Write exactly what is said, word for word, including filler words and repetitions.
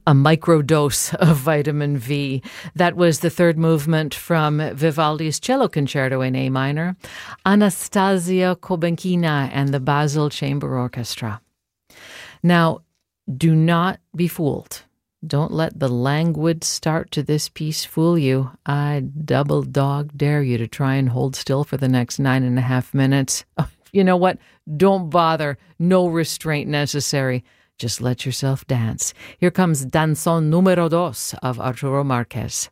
a microdose of vitamin V. That was the third movement from Vivaldi's Cello Concerto in A minor, Anastasia Kobenchina and the Basel Chamber Orchestra. Now, do not be fooled. Don't let the languid start to this piece fool you. I double dog dare you to try and hold still for the next nine and a half minutes. You know what? Don't bother. No restraint necessary. Just let yourself dance. Here comes Danzón número dos of Arturo Márquez.